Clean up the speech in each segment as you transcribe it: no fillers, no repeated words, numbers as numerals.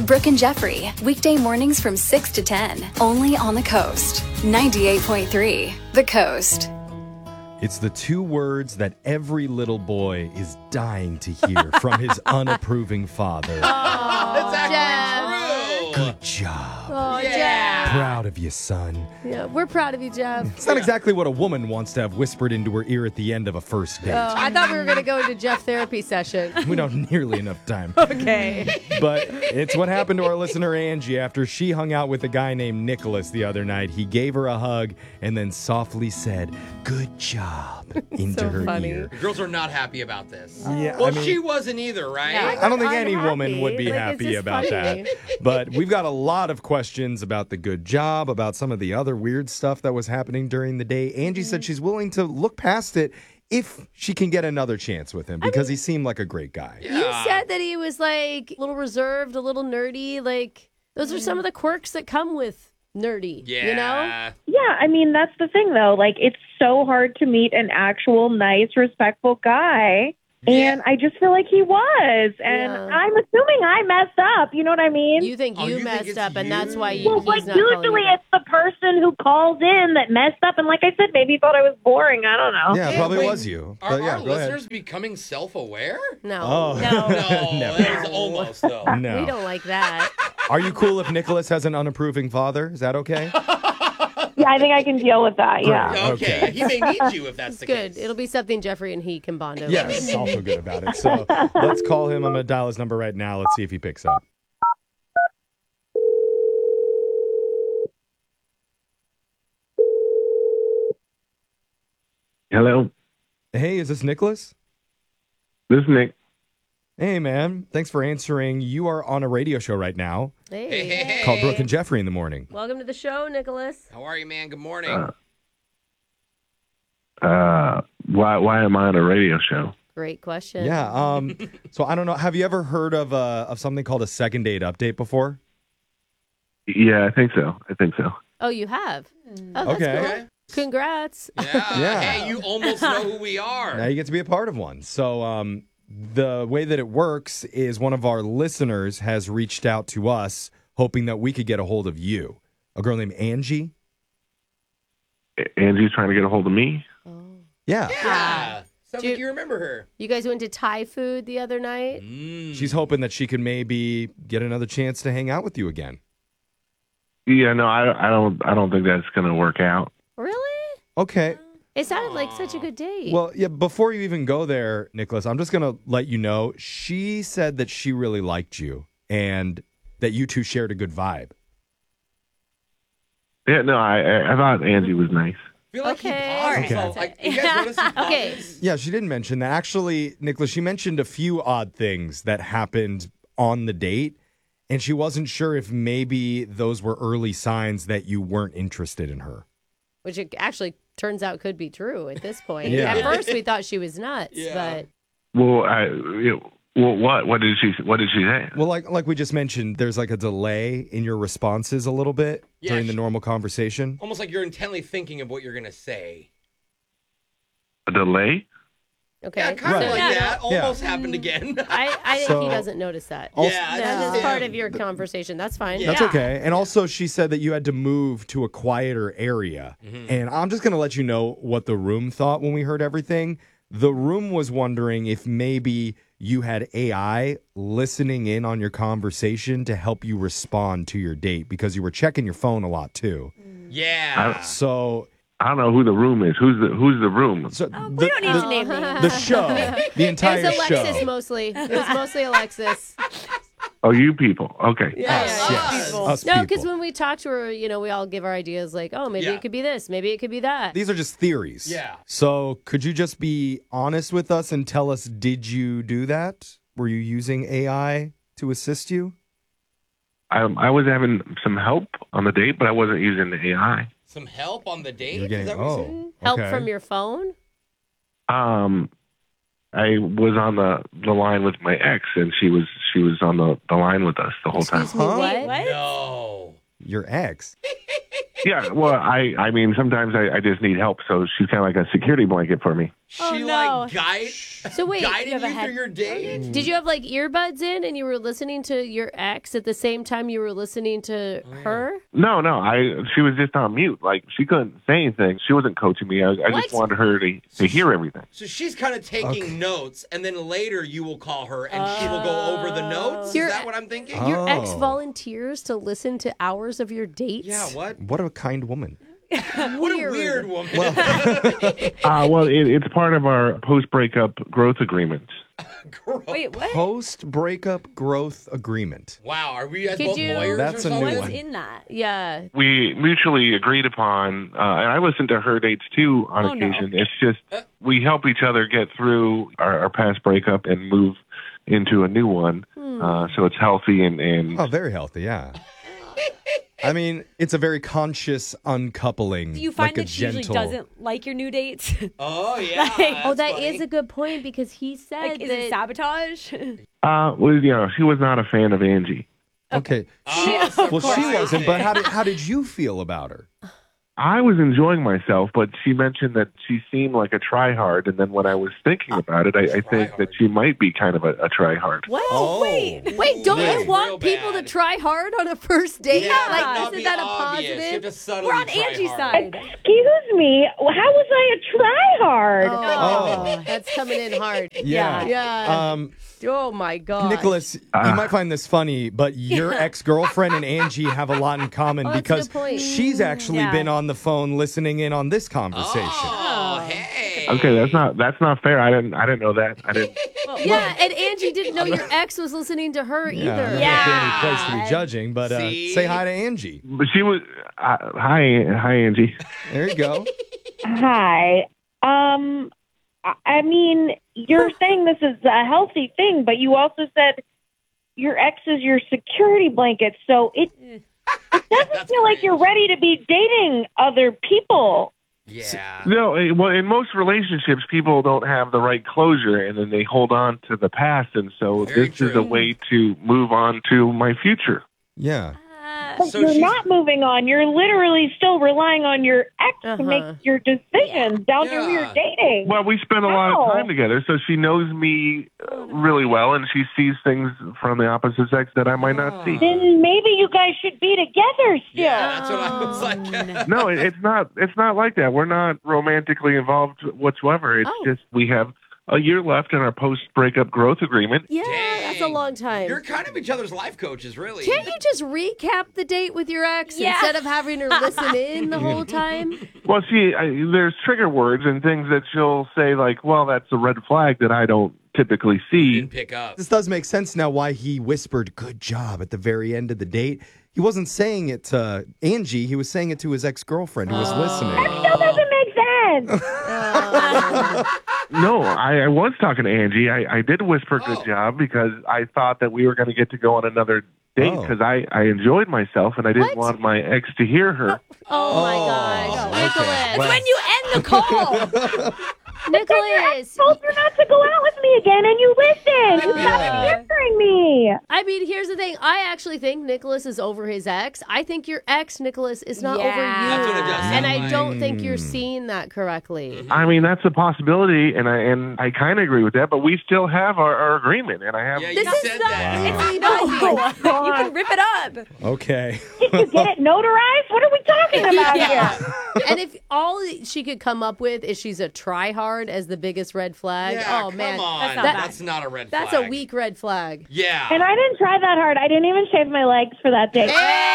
Brooke and Jeffrey, weekday mornings from 6 to 10, only on the Coast. 98.3, The Coast. It's the two words that every little boy is dying to hear from his unapproving father. That's actually true. Good job. Oh, Yeah. Proud of you, son. Yeah, we're proud of you, Jeff. It's not exactly what a woman wants to have whispered into her ear at the end of a first date. Oh, I thought we were going to go into Jeff therapy session. We don't have nearly enough time. Okay. But it's what happened to our listener Angie after she hung out with a guy named Nicholas the other night. He gave her a hug and then softly said, "Good job," into So her funny. ear. The girls are not happy about this. Yeah, Well, I mean, she wasn't either, right? Yeah. I don't think I'm any woman happy. would be Like, it's happy just about funny. that. But we've got a lot of questions about the good job, about some of the other weird stuff that was happening during the day. Angie said she's willing to look past it if she can get another chance with him because he seemed like a great guy. Yeah. You said that he was like a little reserved, a little nerdy. Like, those are some of the quirks that come with nerdy. Yeah. You know? Yeah, I mean, that's the thing, though. Like, it's so hard to meet an actual, nice, respectful guy. And I just feel like he was. And Yeah. I'm assuming I messed up. You know what I mean? You think Oh, you you think messed it's up, and you? that's why you. well, he's like, not calling usually you. it's the person who calls in that messed up. And like I said, maybe he thought I was boring. I don't know. Yeah, Hey, probably wait, was you. Are But yeah, our go ahead. listeners becoming self-aware? No. Oh. No. No, Never. that was almost, though. No. We don't like that. Are you cool if Nicholas has an unapproving father? Is that okay? Yeah, I think I can deal with that. Yeah. Okay. Okay. He may need you if that's It's the good. case. It'll be something Jeffrey and he can bond over. Yes, also good about it. So let's call him. I'm going to dial his number right now. Let's see if he picks up. Hello, Hey, is this Nicholas? this is Nick. Hey, man. Thanks for answering. You are on a radio show right now Hey. called Brooke and Jeffrey in the morning. Welcome to the show, Nicholas. How are you, man? Good morning. Why am I on a radio show? Great question. Yeah. So I don't know. Have you ever heard of something called a second date update before? Yeah, I think so. Oh, you have? Oh, that's Okay. cool. Okay. Congrats. Yeah. Yeah. Hey, you almost know who we are. Now you get to be a part of one. So the way that it works is one of our listeners has reached out to us hoping that we could get a hold of you. A girl named Angie. Angie's trying to get a hold of me. Yeah. Yeah. Sounds Do you- like you remember her. You guys went to Thai food the other night? She's hoping that she could maybe get another chance to hang out with you again. Yeah, no, I don't think that's gonna work out. Really? Okay. It sounded like such a good date. Well, yeah, before you even go there, Nicholas, I'm just going to let you know, she said that she really liked you and that you two shared a good vibe. Yeah, no, I thought Angie was nice. I feel like Okay. he paused. Okay. So, like, you guys notice he Okay. pauses? Yeah, she didn't mention that. Actually, Nicholas, she mentioned a few odd things that happened on the date, and she wasn't sure if maybe those were early signs that you weren't interested in her. Which it actually turns out could be true at this point. Yeah. At first, we thought she was nuts, Yeah. but Well, what did she say? Well, like we just mentioned, there's like a delay in your responses a little bit Yeah, during the she- normal conversation. Almost like you're intently thinking of what you're going to say. A delay? okay. Yeah, kind of Right. like Yeah. that. Almost happened again. I think So- he doesn't notice that. Also- yeah, That's that's just part him. of your conversation. That's fine. Yeah. That's okay. And also, she said that you had to move to a quieter area. And I'm just going to let you know what the room thought when we heard everything. The room was wondering if maybe you had AI listening in on your conversation to help you respond to your date because you were checking your phone a lot too. Yeah. So, I don't know who the room is. Who's the room? so We don't need to name names. the show, the It entire was Alexis show. mostly. It was mostly Alexis. Oh, you people. Okay. Us, yes. Us No, people. because when we talk to her, we all give our ideas like, oh, maybe Yeah. it could be this, maybe it could be that. These are just theories. Yeah. So could you just be honest with us and tell us, did you do that? Were you using AI to assist you? I was having some help on the date, but I wasn't using the AI. Some help on the date? You're Is getting, that what you're saying? Help okay. from your phone? I was on the line with my ex, and she was on the line with us the whole time. Excuse me, Huh? what? What? No. Your ex. Yeah, well, I mean, sometimes I just need help, so she's kind of like a security blanket for me. She no. like So wait, guided have a you head- through your date? did you have like earbuds in and you were listening to your ex at the same time you were listening to her? No, she was just on mute. Like, she couldn't say anything. She wasn't coaching me. I What? just wanted her to hear everything. So she's kind of taking notes, and then later you will call her, and she will go over the notes? Is Your- that what I'm thinking? Your ex Oh. volunteers to listen to hours of your dates? Yeah, what? What a kind woman. What a weird woman. Well, it's part of our post-breakup growth agreement. Wait, what? Post-breakup growth agreement. Wow, are we guys Could both you- lawyers That's or a new something? What's one. in that? Yeah. We mutually agreed upon, and I listen to her dates too on Oh, no. occasion. It's just we help each other get through our past breakup and move into a new one. So it's healthy and Oh, very healthy, yeah. I mean, it's a very conscious uncoupling. Do you find like a that she usually gentle... doesn't like your new dates? Oh, yeah. Like- Oh, that's that is funny. a good point because he said like, is it sabotage? well, she was not a fan of Angie. Okay. Oh, Well, she surprising. wasn't, but how did you feel about her? I was enjoying myself, but she mentioned that she seemed like a try-hard, and then when I was thinking about it, I think that she might be kind of a try-hard. What? Oh. Wait. Wait, don't That's you want real people bad. to try hard on a first date? Yeah, like, not isn't be that a obvious. You have positive? to subtly We're on try Angie's hard. side. Excuse me. How was I a try-hard? Oh, that's coming in hard. Yeah. Yeah. Oh my God. Nicholas, you might find this funny, but your ex-girlfriend and Angie have a lot in common Oh, that's a because good point. she's actually Yeah. been on the phone listening in on this conversation. Oh, hey. Okay, that's not fair. I didn't know that. I didn't. Yeah, and Angie didn't know your ex was listening to her Yeah, either. that's the only place to be judging, but See? say hi to Angie. But she was. Hi, Angie. There you go. Hi. I mean, you're saying this is a healthy thing, but you also said your ex is your security blanket, so it doesn't feel like you're ready to be dating other people. Yeah. No, well, in most relationships, people don't have the right closure, and then they hold on to the past, and so Very this is true. a way to move on to my future. Yeah. But So you're she's- not moving on. You're literally still relying on your ex to make your decisions down to who you're Yeah. dating. Well, we spend a lot How? of time together, so she knows me really well, and she sees things from the opposite sex that I might not see. Then maybe you guys should be together still. Yeah, that's what I was like. No, it's not. It's not like that. We're not romantically involved whatsoever. It's just we have a year left in our post-breakup growth agreement. Yeah, that's a Dang. long time. You're kind of each other's life coaches, really. Can't you just recap the date with your ex Yeah. instead of having her listen in the whole time? Well, see, there's trigger words and things that she'll say like, "Well, that's a red flag that I don't typically see." Didn't pick up. This does make sense now why he whispered "good job" at the very end of the date. He wasn't saying it to Angie, he was saying it to his ex-girlfriend who was listening. Still doesn't make sense. No, I was talking to Angie. I did whisper "good job" because I thought that we were going to get to go on another date Oh. because I enjoyed myself and I didn't What? want my ex to hear her. Oh my gosh. okay. Nicholas. Well- When you end the call. Nicholas. Told you not to go out with me again, and you listened. You stopped answering me. I mean, here's the thing. I actually think Nicholas is over his ex. I think your ex, Nicholas, is not over you. Yeah. That's what it does And sound I like. don't think you're seeing that correctly. I mean, that's a possibility, and I kind of agree with that. But we still have our agreement, and I have. Yeah, This you is said not that. really No, binding. you can rip it up. Okay. Did you get it notarized? What are we talking about here? And if all she could come up with is she's a try-hard as the biggest red flag, Yeah, oh come man, on. That's not That's bad. not a red that's flag. a weak red flag. Yeah. And I didn't try that hard. I didn't even shave my legs for that date.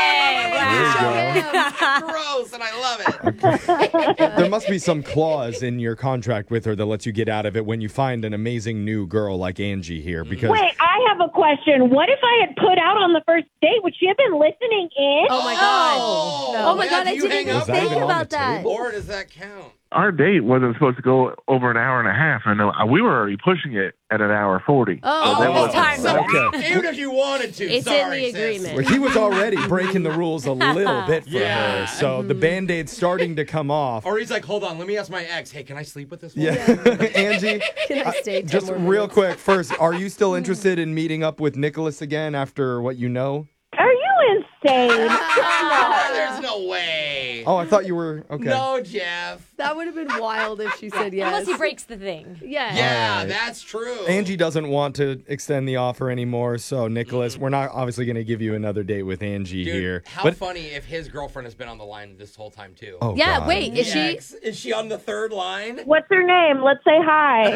Gross, and I love it. There must be some clause in your contract with her that lets you get out of it when you find an amazing new girl like Angie here because Wait, I have a question. What if I had put out on the first date? Would she have been listening in? Oh my god. Oh my yeah, god, do I you didn't hang even up that think even on about the that. table? Or does that count? Our date wasn't supposed to go over an hour and a half. I know we were already pushing it at an hour 40. Oh, that it's was time. So, even if you wanted to, It's sorry, in the sis. agreement. Well, he was already breaking the rules a little bit for Yeah. her. So the Band-Aid's starting to come off. Or he's like, hold on, let me ask my ex. Hey, can I sleep with this one? Yeah. Angie, Can I stay 10 just more real minutes? quick, first, are you still interested in meeting up with Nicholas again after what you know? Are you insane? There's no way. Oh, I thought you were okay. No, Jeff. That would have been wild if she said yes. Unless he breaks the thing. Yeah. Yeah, Right. that's true. Angie doesn't want to extend the offer anymore, so Nicholas, we're not obviously going to give you another date with Angie Dude, here. how But funny if his girlfine has been on the line this whole time too. oh, Yeah, God. wait, is she? Is she on the third line? What's her name? Let's say hi.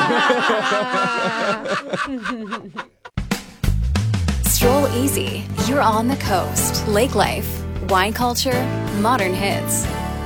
Stroll easy. You're on the coast. Lake life, wine culture, modern hits.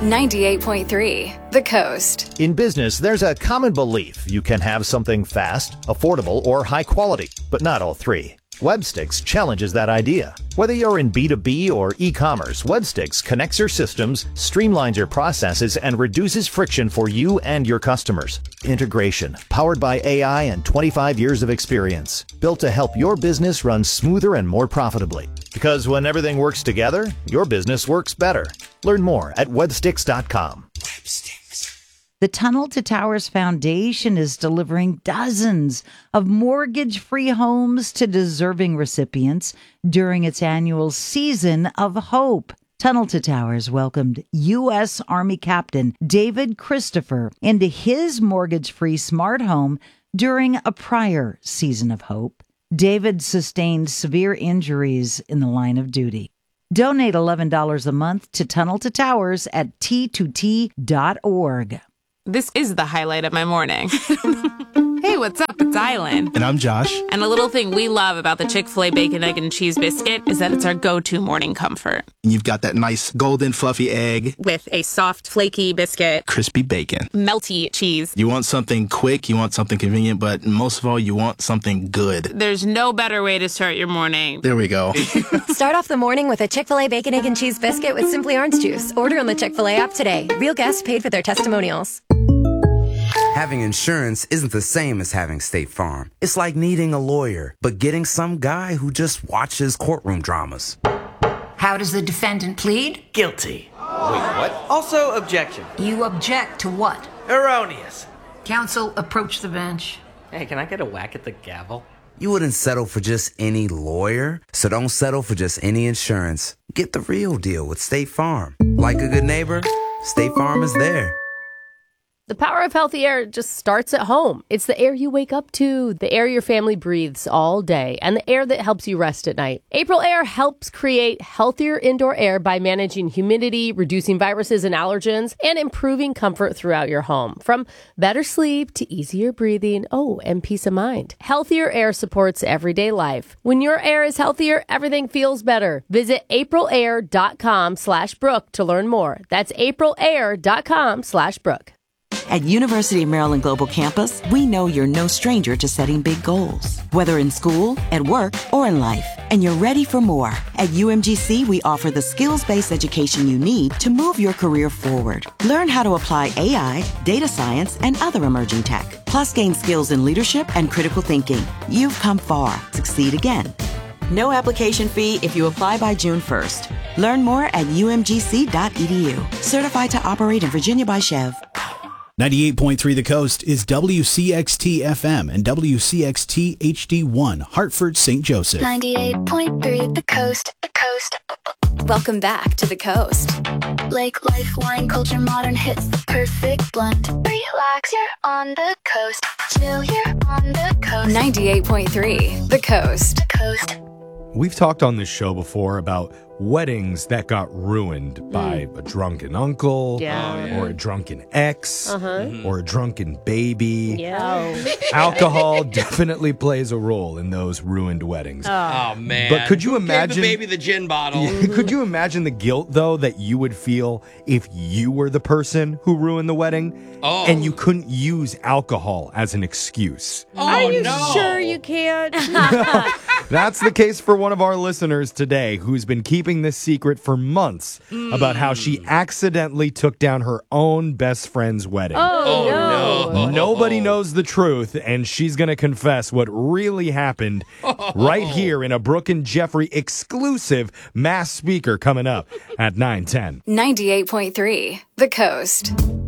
98.3 The Coast. In business, there's a common belief you can have something fast, affordable, or high quality, but not all three. Websticks challenges that idea. Whether you're in B2B or e-commerce, Websticks connects your systems, streamlines your processes, and reduces friction for you and your customers. Integration, powered by AI and 25 years of experience, built to help your business run smoother and more profitably. Because when everything works together, your business works better. Learn more at websticks.com. The Tunnel to Towers Foundation is delivering dozens of mortgage-free homes to deserving recipients during its annual Season of Hope. Tunnel to Towers welcomed U.S. Army Captain David Christopher into his mortgage-free smart home during a prior Season of Hope. David sustained severe injuries in the line of duty. Donate $11 a month to Tunnel to Towers at T2T.org. This is the highlight of my morning. Hey, what's up? It's Island. And I'm Josh. And a little thing we love about the Chick-fil-A Bacon, Egg, and Cheese Biscuit is that it's our go-to morning comfort. And you've got that nice golden fluffy egg. With a soft, flaky biscuit. Crispy bacon. Melty cheese. You want something quick, you want something convenient, but most of all, you want something good. There's no better way to start your morning. There we go. Start off the morning with a Chick-fil-A Bacon, Egg, and Cheese Biscuit with Simply Orange Juice. Order on the Chick-fil-A app today. Real guests paid for their testimonials. Having insurance isn't the same as having State Farm. It's like needing a lawyer, but getting some guy who just watches courtroom dramas. How does the defendant plead? Guilty. Wait, what? Also, objection. You object to what? Erroneous. Counsel, approach the bench. Hey, can I get a whack at the gavel? You wouldn't settle for just any lawyer, so don't settle for just any insurance. Get the real deal with State Farm. Like a good neighbor, State Farm is there. The power of healthy air just starts at home. It's the air you wake up to, the air your family breathes all day, and the air that helps you rest at night. April Air helps create healthier indoor air by managing humidity, reducing viruses and allergens, and improving comfort throughout your home. From better sleep to easier breathing, and peace of mind. Healthier air supports everyday life. When your air is healthier, everything feels better. Visit aprilair.com/Brooke to learn more. That's aprilair.com/Brooke. At University of Maryland Global Campus, we know you're no stranger to setting big goals, whether in school, at work, or in life, and you're ready for more. At UMGC, we offer the skills-based education you need to move your career forward. Learn how to apply AI, data science, and other emerging tech, plus gain skills in leadership and critical thinking. You've come far. Succeed again. No application fee if you apply by June 1st. Learn more at umgc.edu. Certified to operate in Virginia by Chev. 98.3 The Coast is WCXT FM and WCXT HD1, Hartford, St. Joseph. 98.3 The Coast. The Coast. Welcome back to The Coast. Lake life, wine culture, modern hits, the perfect blend. Relax, you're on the coast. Chill, you're on the coast. 98.3 The Coast. The Coast. We've talked on this show before about weddings that got ruined by a drunken uncle or a drunken ex or a drunken baby. Alcohol definitely plays a role in those ruined weddings. Oh, man. But could you Who imagine gave the baby the gin bottle? Could you imagine the guilt though that you would feel if you were the person who ruined the wedding and you couldn't use alcohol as an excuse? Are you sure you can't? That's the case for one of our listeners today who's been keeping this secret for months about how she accidentally took down her own best friend's wedding. Oh, no. Nobody knows the truth, and she's going to confess what really happened right here in a Brooke and Jeffrey exclusive mass speaker coming up at 9:10. 98.3 The Coast.